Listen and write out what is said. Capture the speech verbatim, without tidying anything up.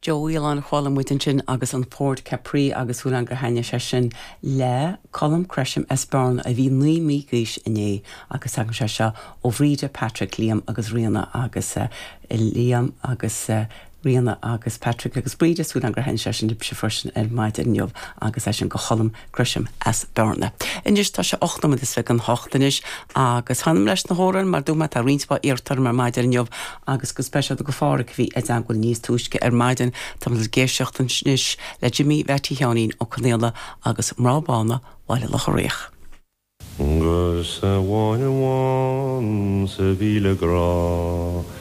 Joel an chhálam muitin sin agus an Ford Capri agus bhúil an gur haine sé sin le Colm Creisham Esbarn a bhí nuí mí gúis inné agus agus sé seo ó bhríide Patrick Liam agus Rianna agus uh, Liam agus uh, Rianna agus Patrick agus bríide súil an gur haine sé sin lipse frisin ar maid inniuh agus é sin go Colm Creisham Esbarn. Inis tá sé ochtam is bheith an hochtanis agus hanam leis na hóran mar dúma tá rinspa irtar mar maid inniuh agus go spéisial go fára bhí ag an go níos túisce ar maidin tá le géisiochtan snis le Jimmy Verti Heanín ó Cornéla agus mrábána bhaile le choréach. Gus a bháin a bháin sa bhíle grá